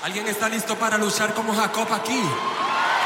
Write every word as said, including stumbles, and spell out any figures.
¿Alguien está listo para luchar como Jacob aquí?